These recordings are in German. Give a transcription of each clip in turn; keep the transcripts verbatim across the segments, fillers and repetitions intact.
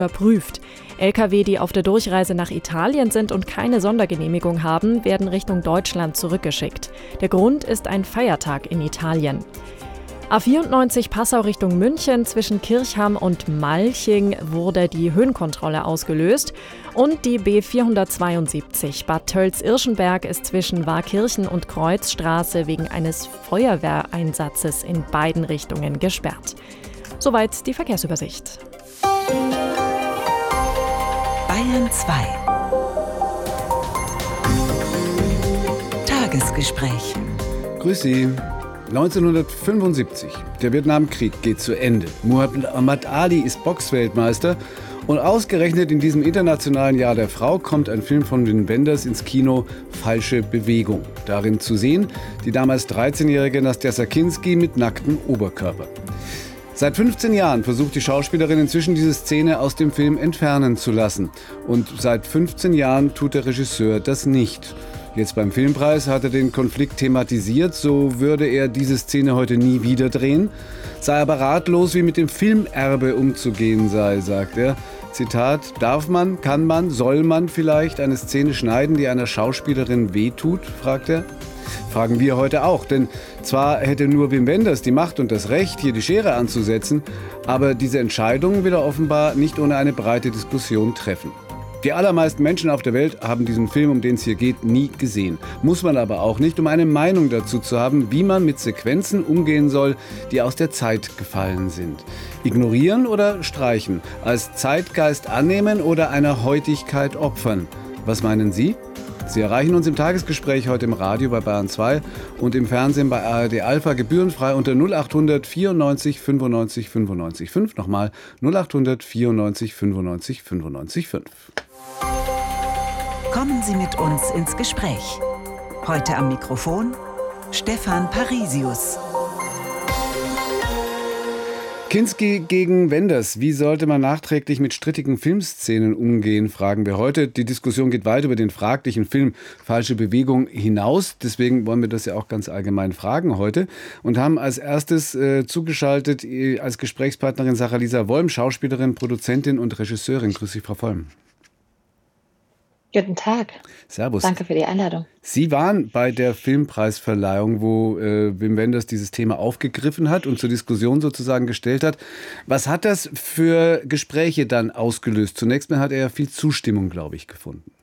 überprüft. L K W, die auf der Durchreise nach Italien sind und keine Sondergenehmigung haben, werden Richtung Deutschland zurückgeschickt. Der Grund ist ein Feiertag in Italien. A vierundneunzig Passau Richtung München zwischen Kirchham und Malching wurde die Höhenkontrolle ausgelöst. Und die B vierhundertzweiundsiebzig Bad Tölz-Irschenberg ist zwischen Waakirchen und Kreuzstraße wegen eines Feuerwehreinsatzes in beiden Richtungen gesperrt. Soweit die Verkehrsübersicht. Bayern zwei. Tagesgespräch. Grüß Sie. neunzehnhundertfünfundsiebzig. Der Vietnamkrieg geht zu Ende. Muhammad Ali ist Boxweltmeister. Und ausgerechnet in diesem internationalen Jahr der Frau kommt ein Film von Wim Wenders ins Kino, Falsche Bewegung. Darin zu sehen, die damals dreizehnjährige Nastja Kinski mit nacktem Oberkörper. Seit fünfzehn Jahren versucht die Schauspielerin inzwischen, diese Szene aus dem Film entfernen zu lassen. Und seit fünfzehn Jahren tut der Regisseur das nicht. Jetzt beim Filmpreis hat er den Konflikt thematisiert, so würde er diese Szene heute nie wieder drehen, sei aber ratlos, wie mit dem Filmerbe umzugehen sei, sagt er. Zitat, darf man, kann man, soll man vielleicht eine Szene schneiden, die einer Schauspielerin wehtut, fragt er. Fragen wir heute auch, denn zwar hätte nur Wim Wenders die Macht und das Recht, hier die Schere anzusetzen, aber diese Entscheidung will er offenbar nicht ohne eine breite Diskussion treffen. Die allermeisten Menschen auf der Welt haben diesen Film, um den es hier geht, nie gesehen. Muss man aber auch nicht, um eine Meinung dazu zu haben, wie man mit Sequenzen umgehen soll, die aus der Zeit gefallen sind. Ignorieren oder streichen? Als Zeitgeist annehmen oder einer Heutigkeit opfern? Was meinen Sie? Sie erreichen uns im Tagesgespräch heute im Radio bei Bayern zwei und im Fernsehen bei A R D Alpha gebührenfrei unter null achthundert vierundneunzig fünfundneunzig fünfundneunzig fünf. Nochmal null achthundert vierundneunzig fünfundneunzig fünfundneunzig fünf. Kommen Sie mit uns ins Gespräch. Heute am Mikrofon Stefan Parisius. Kinski gegen Wenders. Wie sollte man nachträglich mit strittigen Filmszenen umgehen, fragen wir heute. Die Diskussion geht weit über den fraglichen Film Falsche Bewegung hinaus. Deswegen wollen wir das ja auch ganz allgemein fragen heute. Und haben als erstes äh, zugeschaltet äh, als Gesprächspartnerin Sarah-Lisa Wollm, Schauspielerin, Produzentin und Regisseurin. Grüß Sie, Frau Wollm. Guten Tag. Servus. Danke für die Einladung. Sie waren bei der Filmpreisverleihung, wo äh, Wim Wenders dieses Thema aufgegriffen hat und zur Diskussion sozusagen gestellt hat. Was hat das für Gespräche dann ausgelöst? Zunächst mal hat er ja viel Zustimmung, glaube ich, gefunden.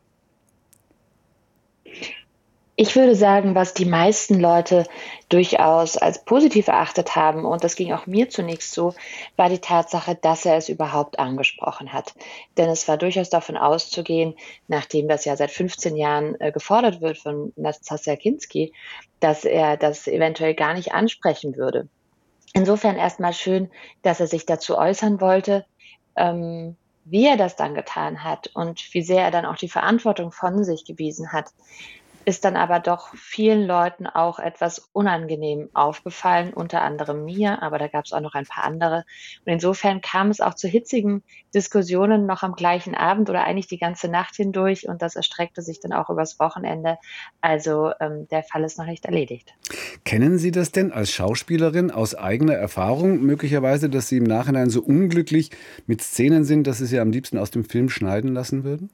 Ich würde sagen, was die meisten Leute durchaus als positiv erachtet haben, und das ging auch mir zunächst so, war die Tatsache, dass er es überhaupt angesprochen hat. Denn es war durchaus davon auszugehen, nachdem das ja seit fünfzehn Jahren äh, gefordert wird von Nastja Kinski, dass er das eventuell gar nicht ansprechen würde. Insofern erstmal schön, dass er sich dazu äußern wollte. Ähm, wie er das dann getan hat und wie sehr er dann auch die Verantwortung von sich gewiesen hat, ist dann aber doch vielen Leuten auch etwas unangenehm aufgefallen, unter anderem mir, aber da gab es auch noch ein paar andere. Und insofern kam es auch zu hitzigen Diskussionen noch am gleichen Abend oder eigentlich die ganze Nacht hindurch und das erstreckte sich dann auch übers Wochenende. Also ähm, der Fall ist noch nicht erledigt. Kennen Sie das denn als Schauspielerin aus eigener Erfahrung möglicherweise, dass Sie im Nachhinein so unglücklich mit Szenen sind, dass Sie sie am liebsten aus dem Film schneiden lassen würden?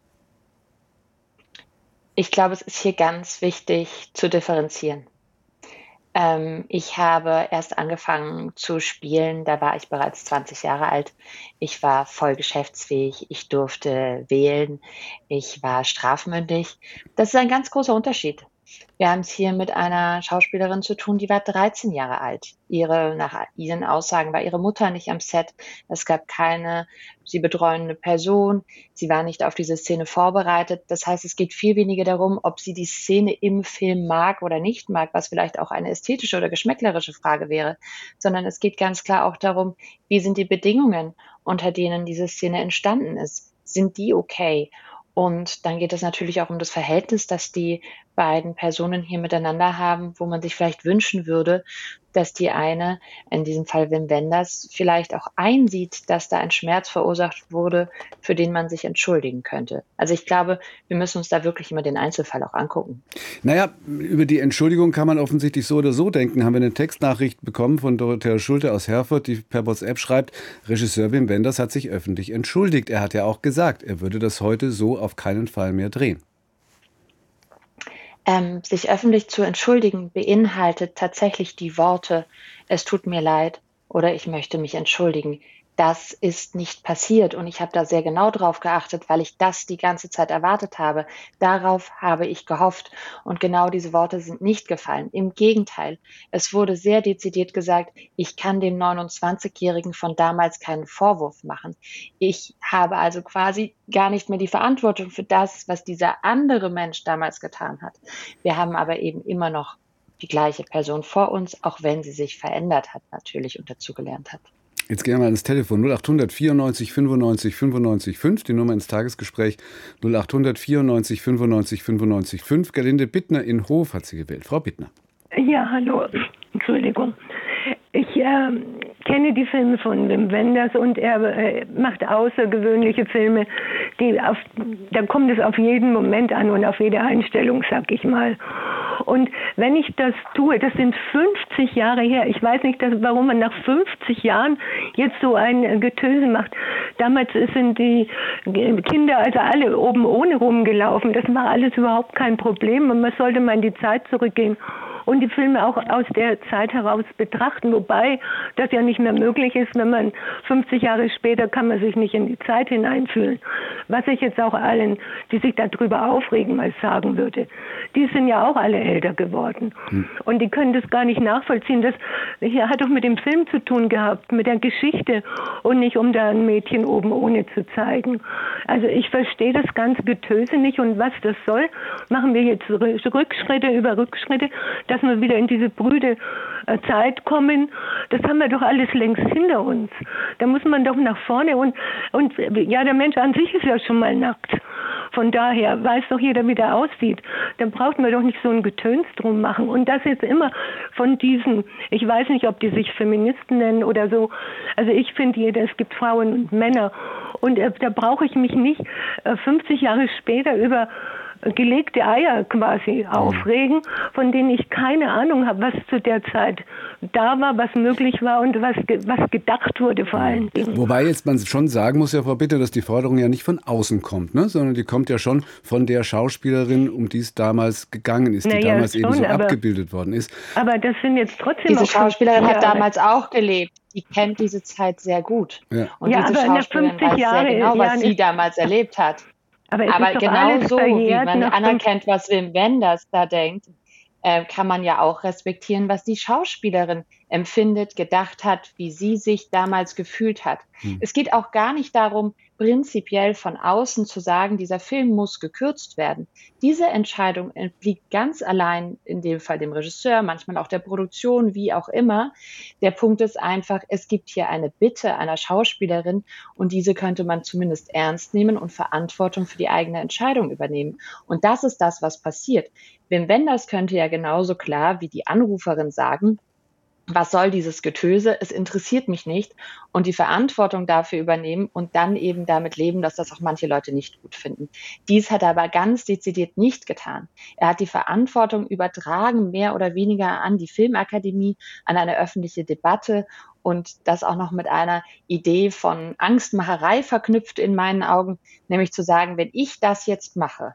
Ich glaube, es ist hier ganz wichtig zu differenzieren. Ähm, ich habe erst angefangen zu spielen, da war ich bereits zwanzig Jahre alt. Ich war voll geschäftsfähig, ich durfte wählen, ich war strafmündig. Das ist ein ganz großer Unterschied. Wir haben es hier mit einer Schauspielerin zu tun, die war dreizehn Jahre alt. Ihre, nach ihren Aussagen war ihre Mutter nicht am Set. Es gab keine sie betreuende Person. Sie war nicht auf diese Szene vorbereitet. Das heißt, es geht viel weniger darum, ob sie die Szene im Film mag oder nicht mag, was vielleicht auch eine ästhetische oder geschmäcklerische Frage wäre, sondern es geht ganz klar auch darum, wie sind die Bedingungen, unter denen diese Szene entstanden ist. Sind die okay? Und dann geht es natürlich auch um das Verhältnis, das die beiden Personen hier miteinander haben, wo man sich vielleicht wünschen würde, dass die eine, in diesem Fall Wim Wenders, vielleicht auch einsieht, dass da ein Schmerz verursacht wurde, für den man sich entschuldigen könnte. Also ich glaube, wir müssen uns da wirklich immer den Einzelfall auch angucken. Naja, über die Entschuldigung kann man offensichtlich so oder so denken. Haben wir eine Textnachricht bekommen von Dorothea Schulte aus Herford, die per WhatsApp schreibt, Regisseur Wim Wenders hat sich öffentlich entschuldigt. Er hat ja auch gesagt, er würde das heute so auf keinen Fall mehr drehen. Ähm, sich öffentlich zu entschuldigen beinhaltet tatsächlich die Worte, es tut mir leid oder ich möchte mich entschuldigen. Das ist nicht passiert und ich habe da sehr genau drauf geachtet, weil ich das die ganze Zeit erwartet habe. Darauf habe ich gehofft und genau diese Worte sind nicht gefallen. Im Gegenteil, es wurde sehr dezidiert gesagt, ich kann dem neunundzwanzigjährigen von damals keinen Vorwurf machen. Ich habe also quasi gar nicht mehr die Verantwortung für das, was dieser andere Mensch damals getan hat. Wir haben aber eben immer noch die gleiche Person vor uns, auch wenn sie sich verändert hat natürlich und dazugelernt hat. Jetzt gehen wir mal ins Telefon null achthundert vierundneunzig fünfundneunzig fünfundneunzig fünf, die Nummer ins Tagesgespräch null achthundert vierundneunzig fünfundneunzig fünfundneunzig fünf. Gerlinde Bittner in Hof hat sie gewählt. Frau Bittner. Ja, hallo. Entschuldigung. Ich äh, kenne die Filme von Wim Wenders und er äh, macht außergewöhnliche Filme, die auf, da kommt es auf jeden Moment an und auf jede Einstellung, sag ich mal. Und wenn ich das tue, das sind fünfzig Jahre her, ich weiß nicht, dass, warum man nach fünfzig Jahren jetzt so ein Getöse macht. Damals sind die Kinder also alle oben ohne rumgelaufen, das war alles überhaupt kein Problem und man sollte mal in die Zeit zurückgehen und die Filme auch aus der Zeit heraus betrachten, wobei das ja nicht mehr möglich ist, wenn man fünfzig Jahre später kann man sich nicht in die Zeit hineinfühlen. Was ich jetzt auch allen, die sich darüber aufregen, mal sagen würde, die sind ja auch alle älter geworden hm. und die können das gar nicht nachvollziehen. Das hier hat doch mit dem Film zu tun gehabt, mit der Geschichte und nicht um da ein Mädchen oben ohne zu zeigen. Also ich verstehe das ganze Getöse nicht und was das soll, machen wir jetzt Rückschritte über Rückschritte, dass wir wieder in diese brüde Zeit kommen, das haben wir doch alles längst hinter uns. Da muss man doch nach vorne und, und ja, der Mensch an sich ist ja schon mal nackt. Von daher weiß doch jeder, wie der aussieht. Dann braucht man doch nicht so ein Getöns drum machen. Und das jetzt immer von diesen, ich weiß nicht, ob die sich Feministen nennen oder so. Also ich finde jeder, es gibt Frauen und Männer. Und äh, da brauche ich mich nicht äh, fünfzig Jahre später über gelegte Eier quasi aufregen, von denen ich keine Ahnung habe, was zu der Zeit da war, was möglich war und was, was gedacht wurde vor allen Dingen. Wobei jetzt man schon sagen muss, ja, Frau Bitter, dass die Forderung ja nicht von außen kommt, ne? Sondern die kommt ja schon von der Schauspielerin, um die es damals gegangen ist, die naja, damals schon, eben so aber, abgebildet worden ist. Aber das sind jetzt trotzdem Diese auch Schauspielerin hat damals auch gelebt. Die kennt diese Zeit sehr gut. Ja. Und ja, diese Schauspielerin weiß Jahre, sehr genau, was Jahren sie damals erlebt hat. Aber, Aber genau so, wie man anerkennt, was Wim Wenders da denkt, äh, kann man ja auch respektieren, was die Schauspielerin empfindet, gedacht hat, wie sie sich damals gefühlt hat. Hm. Es geht auch gar nicht darum, prinzipiell von außen zu sagen, dieser Film muss gekürzt werden. Diese Entscheidung obliegt ganz allein, in dem Fall dem Regisseur, manchmal auch der Produktion, wie auch immer. Der Punkt ist einfach, es gibt hier eine Bitte einer Schauspielerin und diese könnte man zumindest ernst nehmen und Verantwortung für die eigene Entscheidung übernehmen. Und das ist das, was passiert. Wim Wenders könnte ja genauso klar wie die Anruferin sagen, was soll dieses Getöse? Es interessiert mich nicht und die Verantwortung dafür übernehmen und dann eben damit leben, dass das auch manche Leute nicht gut finden. Dies hat er aber ganz dezidiert nicht getan. Er hat die Verantwortung übertragen, mehr oder weniger an die Filmakademie, an eine öffentliche Debatte und das auch noch mit einer Idee von Angstmacherei verknüpft in meinen Augen, nämlich zu sagen, wenn ich das jetzt mache,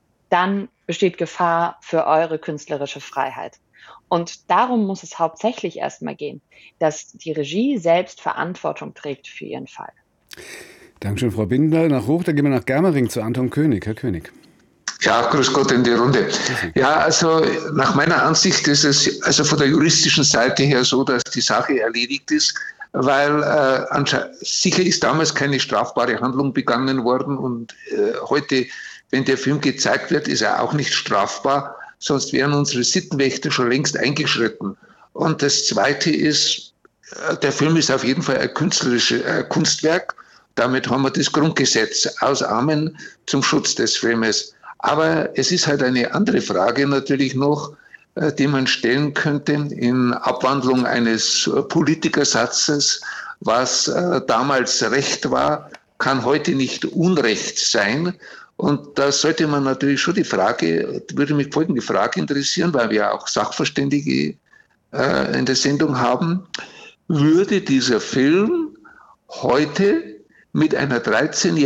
dann besteht Gefahr für eure künstlerische Freiheit. Und darum muss es hauptsächlich erstmal gehen, dass die Regie selbst Verantwortung trägt für ihren Fall. Dankeschön, Frau Binder. Nach Hoch, da gehen wir nach Germering zu Anton König. Herr König. Ja, grüß Gott in die Runde. Ja, also nach meiner Ansicht ist es also von der juristischen Seite her so, dass die Sache erledigt ist, weil äh, sicher ist damals keine strafbare Handlung begangen worden und äh, heute, wenn der Film gezeigt wird, ist er auch nicht strafbar. Sonst wären unsere Sittenwächter schon längst eingeschritten. Und das Zweite ist, der Film ist auf jeden Fall ein künstlerisches äh, Kunstwerk. Damit haben wir das Grundgesetz aus Amen zum Schutz des Filmes. Aber es ist halt eine andere Frage natürlich noch, äh, die man stellen könnte in Abwandlung eines Politikersatzes, was äh, damals Recht war, kann heute nicht Unrecht sein. Und da sollte man natürlich schon die Frage, würde mich folgende Frage interessieren, weil wir auch Sachverständige äh, in der Sendung haben, würde dieser Film heute mit einer dreizehnjährigen